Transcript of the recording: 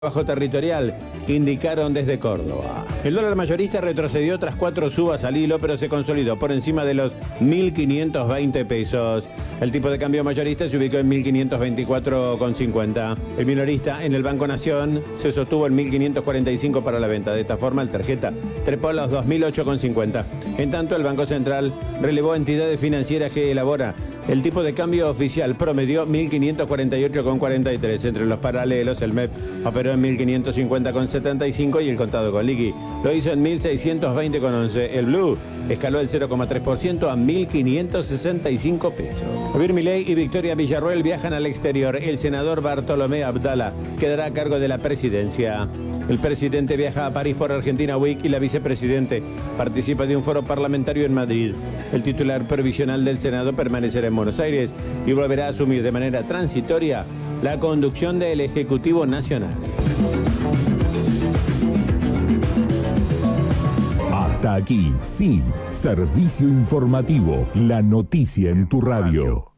Bajo territorial, indicaron desde Córdoba. El dólar mayorista retrocedió tras 4 subas al hilo, pero se consolidó por encima de los 1.520 pesos. El tipo de cambio mayorista se ubicó en 1.524,50. El minorista en el Banco Nación se sostuvo en 1.545 para la venta. De esta forma, el tarjeta trepó a los 2.008,50. En tanto, el Banco Central relevó entidades financieras que elabora el tipo de cambio oficial promedió 1.548,43. Entre los paralelos, el MEP operó en 1.550,75 y el contado con liqui lo hizo en 1.620,11. El Blue escaló el 0,3% a 1.565 pesos. Javier Milei y Victoria Villarroel viajan al exterior. El senador Bartolomé Abdala quedará a cargo de la presidencia. El presidente viaja a París por Argentina Week y la vicepresidente participa de un foro parlamentario en Madrid. El titular provisional del Senado permanecerá en Buenos Aires y volverá a asumir de manera transitoria la conducción del Ejecutivo Nacional. Hasta aquí, sí, servicio informativo, la noticia en tu radio.